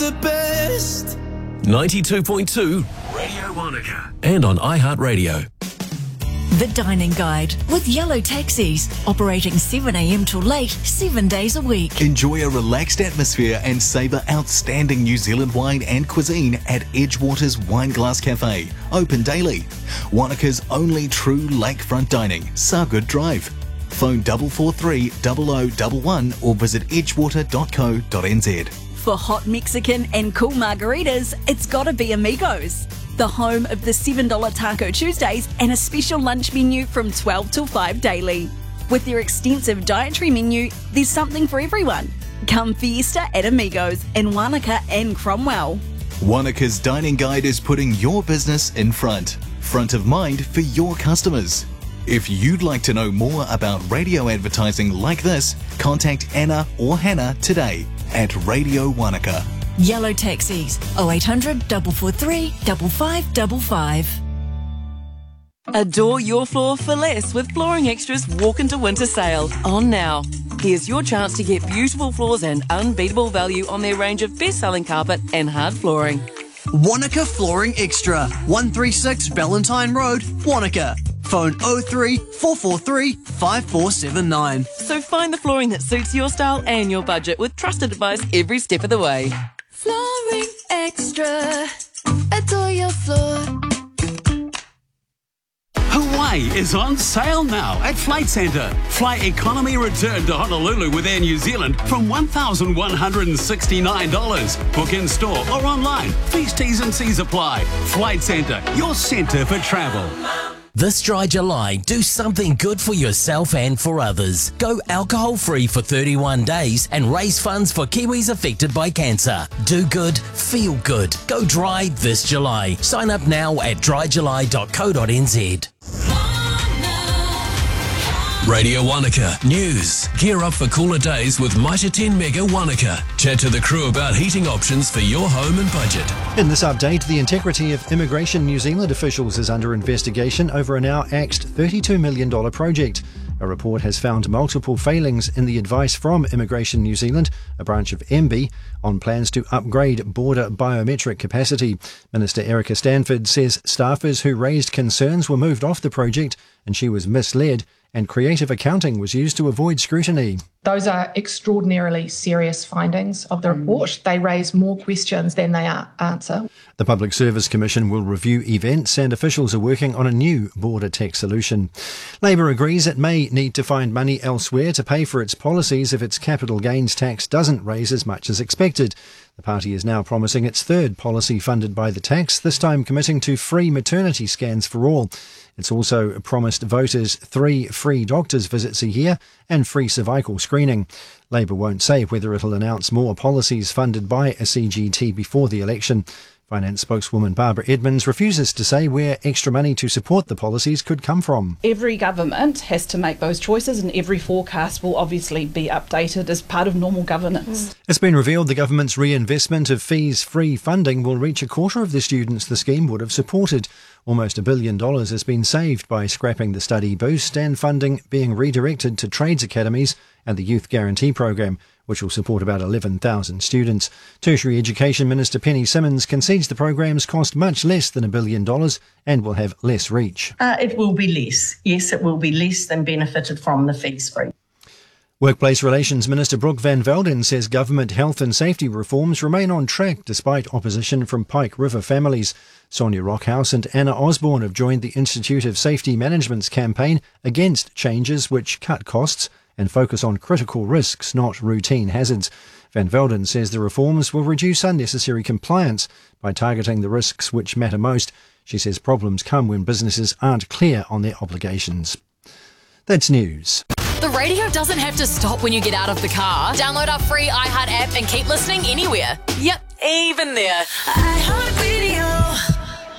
the best. 92.2 Radio Wanaka and on iHeartRadio. The Dining Guide with Yellow Taxis, operating 7 a.m. till late, 7 days a week. Enjoy a relaxed atmosphere and savour outstanding New Zealand wine and cuisine at Edgewater's Wineglass Cafe, open daily. Wanaka's only true lakefront dining, Sargood Drive. Phone 443 0011 or visit edgewater.co.nz. For hot Mexican and cool margaritas, it's gotta be Amigos. The home of the $7 Taco Tuesdays and a special lunch menu from 12 till 5 daily. With their extensive dietary menu, there's something for everyone. Come fiesta at Amigos in Wanaka and Cromwell. Wanaka's Dining Guide is putting your business in front of mind for your customers. If you'd like to know more about radio advertising like this, contact Anna or Hannah today at Radio Wanaka. Yellow Taxis, 0800 443 5555. Adore your floor for less with Flooring Extra's Walk into Winter sale on now. Here's your chance to get beautiful floors and unbeatable value on their range of best-selling carpet and hard flooring. Wanaka Flooring Extra, 136 Valentine Road, Wanaka. Phone 03 443 5479. So find the flooring that suits your style and your budget with trusted advice every step of the way. Flooring Extra. Adore your floor. Hawaii is on sale now at Flight Centre. Fly economy return to Honolulu with Air New Zealand from $1,169. Book in store or online. Fees, T's and C's apply. Flight Centre, your centre for travel. This dry July, do something good for yourself and for others. Go alcohol-free for 31 days and raise funds for Kiwis affected by cancer. Do good, feel good. Go dry this July. Sign up now at dryjuly.co.nz. Radio Wanaka News. Gear up for cooler days with Mitre 10 Mega Wanaka. Chat to the crew about heating options for your home and budget. In this update, the integrity of Immigration New Zealand officials is under investigation over a now axed $32 million project. A report has found multiple failings in the advice from Immigration New Zealand, a branch of MB, on plans to upgrade border biometric capacity. Minister Erica Stanford says staffers who raised concerns were moved off the project and she was misled, and creative accounting was used to avoid scrutiny. Those are extraordinarily serious findings of the report. They raise more questions than they answer. The Public Service Commission will review events and officials are working on a new border tax solution. Labor agrees it may need to find money elsewhere to pay for its policies if its capital gains tax doesn't raise as much as expected. The party is now promising its third policy funded by the tax, this time committing to free maternity scans for all. It's also promised voters 3 free doctors' visits a year and free cervical screening. Labor won't say whether it'll announce more policies funded by a CGT before the election. Finance spokeswoman Barbara Edmonds refuses to say where extra money to support the policies could come from. Every government has to make those choices and every forecast will obviously be updated as part of normal governance. It's been revealed the government's reinvestment of fees-free funding will reach a quarter of the students the scheme would have supported. Almost $1 billion has been saved by scrapping the study boost and funding being redirected to trades academies and the Youth Guarantee Programme, which will support about 11,000 students. Tertiary Education Minister Penny Simmons concedes the programmes cost much less than $1 billion and will have less reach. It will be less. Yes, it will be less than benefited from the fees-free. Workplace Relations Minister Brooke Van Velden says government health and safety reforms remain on track despite opposition from Pike River families. Sonia Rockhouse and Anna Osborne have joined the Institute of Safety Management's campaign against changes which cut costs and focus on critical risks, not routine hazards. Van Velden says the reforms will reduce unnecessary compliance by targeting the risks which matter most. She says problems come when businesses aren't clear on their obligations. That's news. The radio doesn't have to stop when you get out of the car. Download our free iHeart app and keep listening anywhere. Yep, even there. iHeartRadio.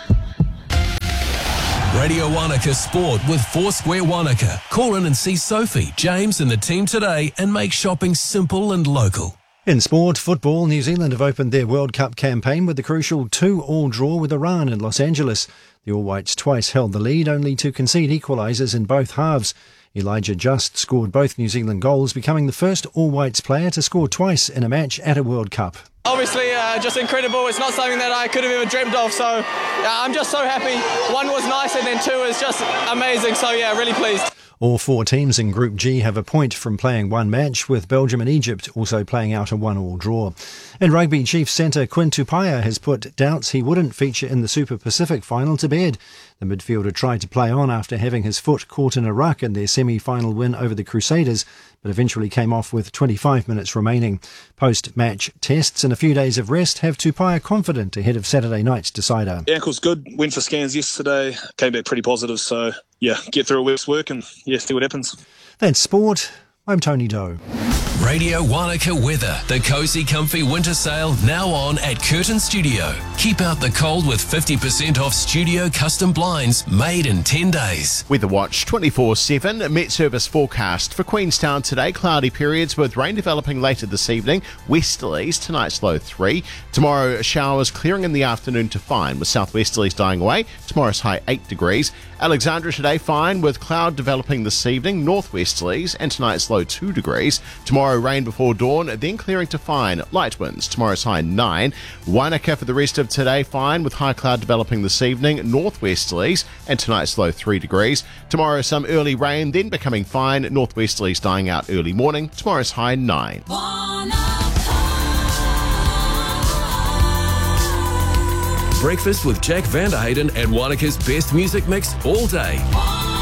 Radio Wanaka Sport with Foursquare Wanaka. Call in and see Sophie, James and the team today and make shopping simple and local. In sport, football, New Zealand have opened their World Cup campaign with the crucial 2-2 draw with Iran in Los Angeles. The All Whites twice held the lead, only to concede equalisers in both halves. Elijah Just scored both New Zealand goals, becoming the first All Whites player to score twice in a match at a World Cup. Obviously, just incredible. It's not something that I could have ever dreamt of, so I'm just so happy. One was nice and then two is just amazing, so yeah, really pleased. All four teams in Group G have a point from playing one match, with Belgium and Egypt also playing out a 1-1 draw. In rugby, Chiefs centre Quinn Tupaia has put doubts he wouldn't feature in the Super Pacific final to bed. The midfielder tried to play on after having his foot caught in a ruck in their semi-final win over the Crusaders, but eventually came off with 25 minutes remaining. Post-match tests and a few days of rest have Tupaia confident ahead of Saturday night's decider. The ankle's good. Went for scans yesterday. Came back pretty positive. So, yeah, get through a week's work and, yeah, see what happens. That's sport. I'm Tony Doe. Radio Wanaka weather. The Cozy Comfy winter sale now on at Curtin Studio. Keep out the cold with 50% off studio custom blinds made in 10 days. Weather Watch 24/7. Met Service forecast for Queenstown today. Cloudy periods with rain developing later this evening. Westerlies, tonight's low 3. Tomorrow showers clearing in the afternoon to fine with southwesterlies dying away. Tomorrow's high 8 degrees. Alexandra today fine with cloud developing this evening. Northwesterlies and tonight's low 2 degrees. Tomorrow rain before dawn, then clearing to fine. Light winds. Tomorrow's high 9. Wanaka for the rest of today fine with high cloud developing this evening. Northwesterlies and tonight's low 3 degrees. Tomorrow some early rain, then becoming fine. Northwesterlies dying out early morning. Tomorrow's high 9. Breakfast with Jack Vanderhayden and Wanaka's best music mix all day.